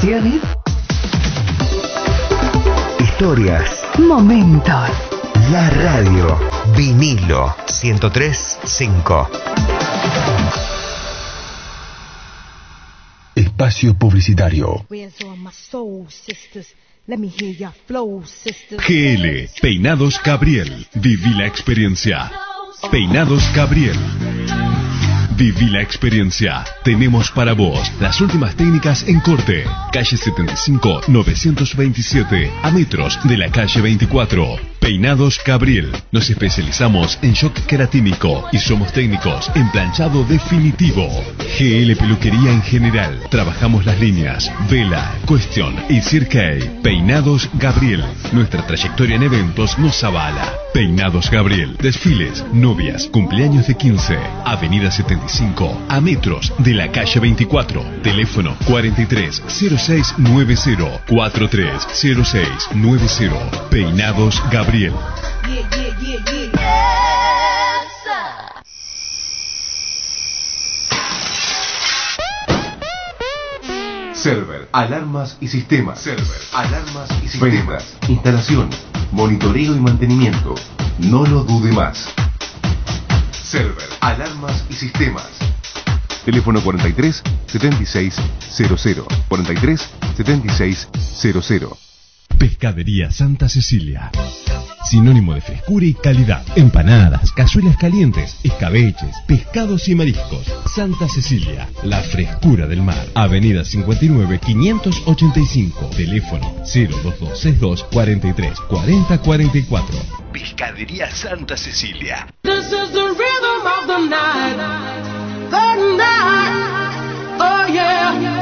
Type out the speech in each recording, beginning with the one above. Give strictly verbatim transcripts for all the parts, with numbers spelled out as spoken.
Sensaciones. Historias. Momentos. La radio. Vinilo ciento tres punto cinco. Espacio publicitario. G L, Peinados Gabriel. Viví la experiencia. Peinados Gabriel. Viví la experiencia. Tenemos para vos las últimas técnicas en corte. Calle setenta y cinco, novecientos veintisiete, a metros de la calle veinticuatro. Peinados Gabriel. Nos especializamos en shock queratínico y somos técnicos en planchado definitivo. G L Peluquería en general. Trabajamos las líneas Vela, Question y Cirque. Peinados Gabriel. Nuestra trayectoria en eventos nos avala. Peinados Gabriel. Desfiles, novias, cumpleaños de quince. Avenida setenta y cinco, a metros de la calle veinticuatro. Teléfono cuarenta y tres cero seis noventa, cuarenta y tres cero seis noventa. Peinados Gabriel. Yeah, yeah, yeah, yeah. Yes, Server, alarmas y sistemas. Server, alarmas y sistemas. Ventas, instalación, monitoreo y mantenimiento. No lo dude más. Server, alarmas y sistemas. Teléfono cuarenta y tres setenta y seis cero cero. cuarenta y tres setenta y seis cero cero. Pescadería Santa Cecilia. Sinónimo de frescura y calidad. Empanadas, cazuelas calientes, escabeches, pescados y mariscos. Santa Cecilia, la frescura del mar. Avenida cincuenta y nueve, quinientos ochenta y cinco. Teléfono cero dos dos seis dos, cuarenta y tres cuarenta cuarenta y cuatro. Pescadería Santa Cecilia. This is the rhythm of the night. The night. Oh yeah.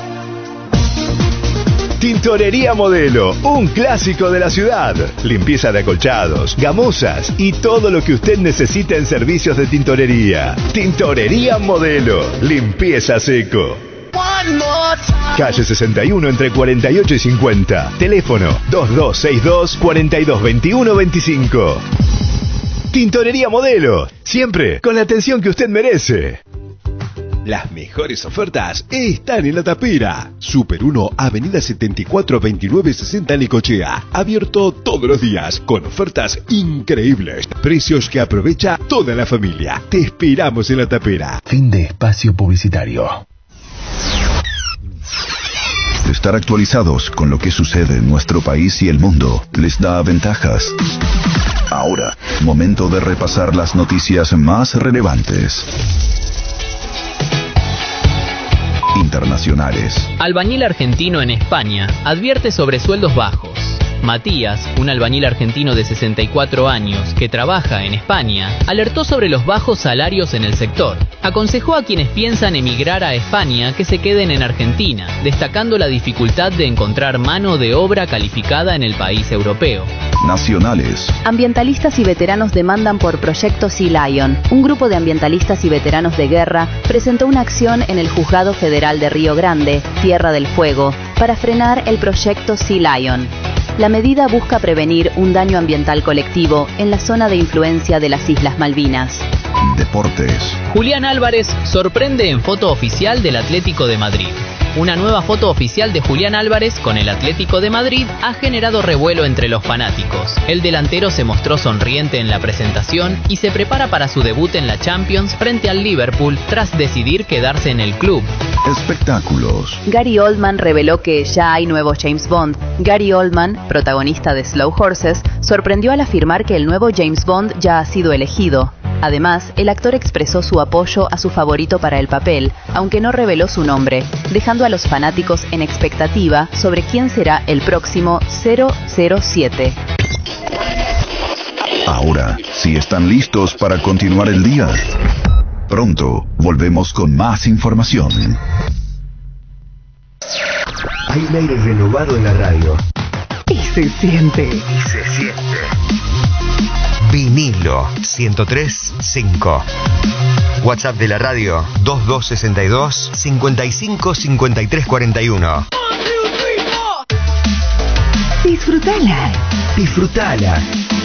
Tintorería Modelo, un clásico de la ciudad. Limpieza de acolchados, gamuzas y todo lo que usted necesita en servicios de tintorería. Tintorería Modelo, limpieza seco. Calle sesenta y uno entre cuarenta y ocho y cincuenta. Teléfono dos dos seis dos, cuarenta y dos veintiuno veinticinco. Tintorería Modelo, siempre con la atención que usted merece. Las mejores ofertas están en La Tapera. Super uno, Avenida setenta y cuatro, veintinueve sesenta Necochea. Abierto todos los días con ofertas increíbles. Precios que aprovecha toda la familia. Te esperamos en La Tapera. Fin de espacio publicitario. Estar actualizados con lo que sucede en nuestro país y el mundo les da ventajas. Ahora, momento de repasar las noticias más relevantes. Internacionales. Albañil argentino en España advierte sobre sueldos bajos. Matías, un albañil argentino de sesenta y cuatro años que trabaja en España, alertó sobre los bajos salarios en el sector. Aconsejó a quienes piensan emigrar a España que se queden en Argentina, destacando la dificultad de encontrar mano de obra calificada en el país europeo. Nacionales. Ambientalistas y veteranos demandan por Proyecto Sea Lion. Un grupo de ambientalistas y veteranos de guerra presentó una acción en el Juzgado Federal de Río Grande, Tierra del Fuego, para frenar el Proyecto Sea Lion. La medida busca prevenir un daño ambiental colectivo en la zona de influencia de las Islas Malvinas. Deportes. Julián Álvarez sorprende en foto oficial del Atlético de Madrid. Una nueva foto oficial de Julián Álvarez con el Atlético de Madrid ha generado revuelo entre los fanáticos. El delantero se mostró sonriente en la presentación y se prepara para su debut en la Champions frente al Liverpool tras decidir quedarse en el club. Espectáculos. Gary Oldman reveló que ya hay nuevo James Bond. Gary Oldman, protagonista de Slow Horses, sorprendió al afirmar que el nuevo James Bond ya ha sido elegido. Además, el actor expresó su apoyo a su favorito para el papel, aunque no reveló su nombre, dejando a los fanáticos en expectativa sobre quién será el próximo cero cero siete. Ahora, si están listos para continuar el día, pronto volvemos con más información. Hay un aire renovado en la radio. Y se siente. Y se siente. Vinilo ciento tres punto cinco. WhatsApp de la radio dos dos seis dos, cincuenta y cinco, cincuenta y tres cuarenta y uno. Disfrutala. Disfrutala.